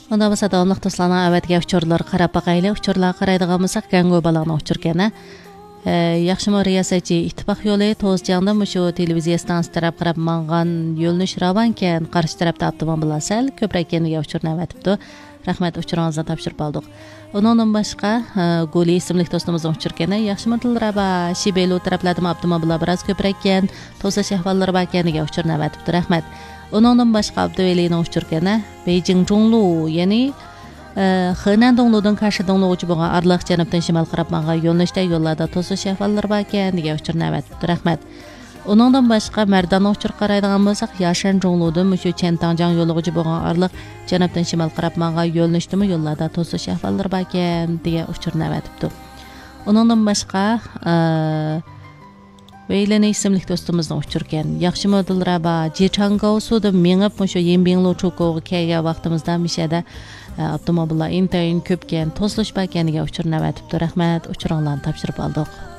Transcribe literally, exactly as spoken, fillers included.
Onda bo'lsa davomli do'stlarning avvatga uchurlar qarab baqayli. Uchurlar qaraydigan bo'lsak, Gango balog'ni uchurgani. Yaxshimi riyosatchi ittifoq yo'li to'sjanda mushu televiziya stansiyasi taraf qarab mangan yo'lni shiravankan qarshi tarafda avtomobillar sal ko'proq keniga uchurni avatibdi. Rahmat uchuringizni topshirib oldik. Undan boshqa Guli ismli do'stimizning uchurgani yaxshimi tilraba Shibelu taraflardan avtomobillar biroz ko'proq ekan, to'sish ahvollari bor keniga uchurni avatibdi. Rahmat. Undan boshqa Abduvelining uchurgani Beijing Zhonglu, ya'ni Henan Dongludan qarshi Dongluga bo'lgan Arliq janubdan shimol qarab mangan yo'nalishda yo'llarda to'sish ahvollari bor keniga uchurni avatibdi. Rahmat. Undan boshqa Mardan uchur qaraydigan bo'lsak, Yashan Zhongludan mushu Chentangjang yo'liga bo'lgan Arliq janubdan shimol qarab mangan yo'nalishdami yo'llarda to'sish ahvollari bor ekan deya uchurni avatibdi. Undan boshqa Veyleni ismli do'stimizning uchurgan yaxshi modulraba Jichangao suda mengib mushu Yenbinglu cho'qoga kelgan vaqtimizda mishada avtomobillar intayin ko'pgan to'silish bakaniga uchurni avatibdi. Rahmat, uchuringlarni topshirib oldik.